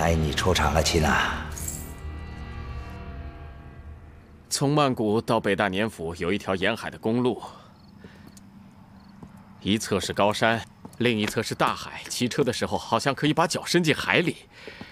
来你出场了，齐娜。 从曼谷到北大年府有一条沿海的公路，一侧是高山，另一侧是大海。骑车的时候好像可以把脚伸进海里。